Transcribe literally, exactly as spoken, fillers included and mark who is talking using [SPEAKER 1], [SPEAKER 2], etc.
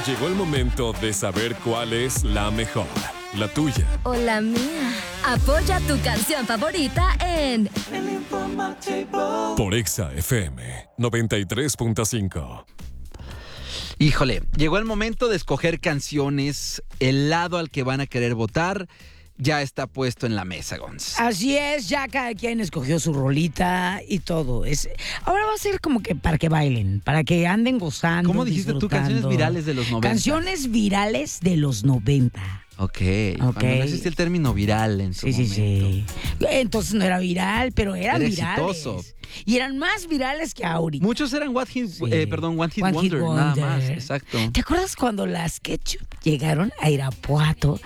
[SPEAKER 1] Llegó el momento de saber cuál es la mejor. La tuya.
[SPEAKER 2] O la mía. Apoya tu canción favorita en
[SPEAKER 3] El informativo.
[SPEAKER 1] Por Exa F M noventa y tres punto cinco.
[SPEAKER 4] Híjole, llegó el momento de escoger canciones. El lado al que van a querer votar ya está puesto en la mesa, Gonz.
[SPEAKER 5] Así es, ya cada quien escogió su rolita y todo. Es, ahora va a ser como que para que bailen, para que anden gozando.
[SPEAKER 4] ¿Cómo dijiste tú? Canciones virales de los noventa.
[SPEAKER 5] Canciones virales de los noventa.
[SPEAKER 4] Ok,
[SPEAKER 5] Ok.
[SPEAKER 4] cuando no existe el término viral en su
[SPEAKER 5] Sí, sí,
[SPEAKER 4] momento.
[SPEAKER 5] sí. Entonces no era viral, pero eran
[SPEAKER 4] Era
[SPEAKER 5] virales.
[SPEAKER 4] exitoso.
[SPEAKER 5] Y eran más virales que ahorita.
[SPEAKER 4] Muchos eran What Hit,
[SPEAKER 5] Sí.
[SPEAKER 4] eh, perdón, One Hit
[SPEAKER 5] One Hit
[SPEAKER 4] Wonder, nada
[SPEAKER 5] Wonder.
[SPEAKER 4] más, exacto.
[SPEAKER 5] ¿Te acuerdas cuando las Ketchup llegaron a Irapuato?